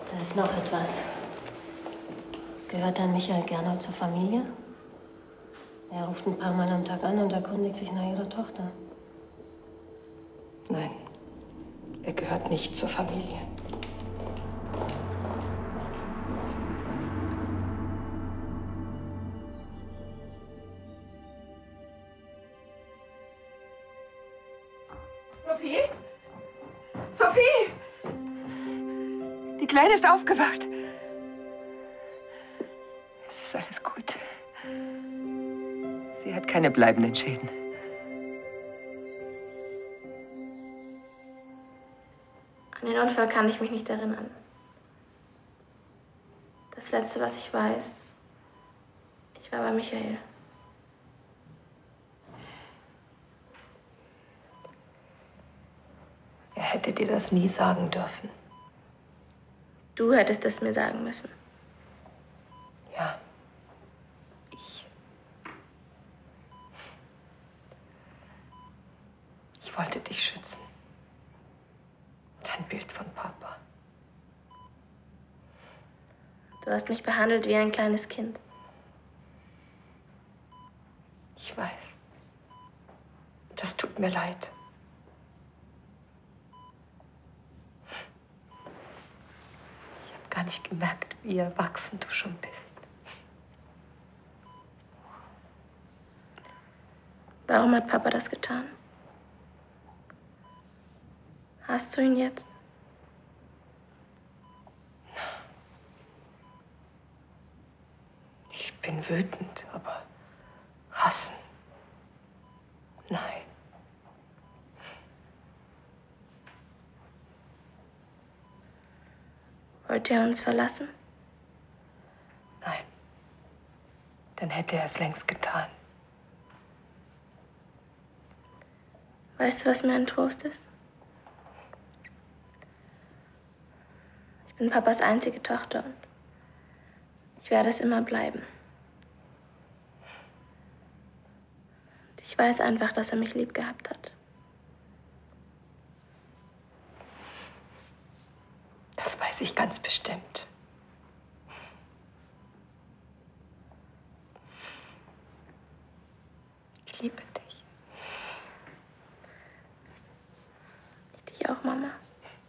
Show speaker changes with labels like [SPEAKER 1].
[SPEAKER 1] Da ist noch etwas. Gehört dann Michael Gernot zur Familie? Er ruft ein paar Mal am Tag an und erkundigt sich nach ihrer Tochter.
[SPEAKER 2] Nein, er gehört nicht zur Familie.
[SPEAKER 3] Sophie? Sophie! Die Kleine ist aufgewacht. Es ist alles gut. Sie hat keine bleibenden Schäden.
[SPEAKER 4] An den Unfall kann ich mich nicht erinnern. Das Letzte, was ich weiß, ich war bei Michael.
[SPEAKER 2] Er hätte dir das nie sagen dürfen.
[SPEAKER 4] Du hättest es mir sagen müssen.
[SPEAKER 2] Ja, ich. Ich wollte dich schützen. Dein Bild von Papa.
[SPEAKER 4] Du hast mich behandelt wie ein kleines Kind.
[SPEAKER 2] Ich weiß. Das tut mir leid. Ich habe gar nicht gemerkt, wie erwachsen du schon bist.
[SPEAKER 4] Warum hat Papa das getan? Hast du ihn jetzt?
[SPEAKER 2] Ich bin wütend, aber hassen? Nein.
[SPEAKER 4] Wollte er uns verlassen?
[SPEAKER 2] Nein. Dann hätte er es längst getan.
[SPEAKER 4] Weißt du, was mir ein Trost ist? Ich bin Papas einzige Tochter und ich werde es immer bleiben. Und ich weiß einfach, dass er mich lieb gehabt hat.
[SPEAKER 2] Das weiß ich ganz bestimmt. Ich liebe dich.